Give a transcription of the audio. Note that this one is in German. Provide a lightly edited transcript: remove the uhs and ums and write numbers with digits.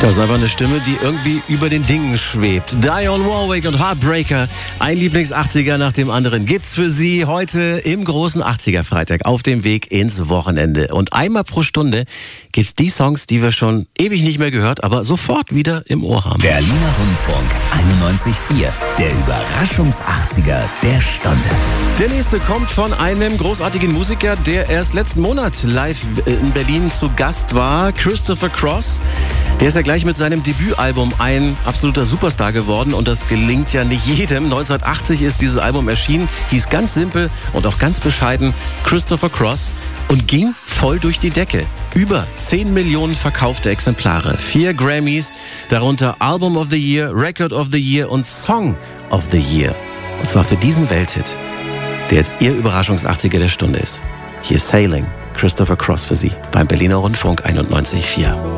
Das ist einfach eine Stimme, die irgendwie über den Dingen schwebt. Dionne Warwick und Heartbreaker. Ein Lieblings-80er nach dem anderen gibt's für Sie heute im großen 80er-Freitag auf dem Weg ins Wochenende. Und einmal pro Stunde gibt's die Songs, die wir schon ewig nicht mehr gehört, aber sofort wieder im Ohr haben. Berliner Rundfunk 91.4. Der Überraschungs-80er der Stunde. Der nächste kommt von einem großartigen Musiker, der erst letzten Monat live in Berlin zu Gast war. Christopher Cross. Der ist ja gleich mit seinem Debütalbum ein absoluter Superstar geworden und das gelingt ja nicht jedem. 1980 ist dieses Album erschienen, hieß ganz simpel und auch ganz bescheiden Christopher Cross und ging voll durch die Decke. Über 10 Millionen verkaufte Exemplare, 4 Grammys, darunter Album of the Year, Record of the Year und Song of the Year. Und zwar für diesen Welthit, der jetzt Ihr Überraschungs-80er der Stunde ist. Hier ist Sailing, Christopher Cross für Sie beim Berliner Rundfunk 91.4.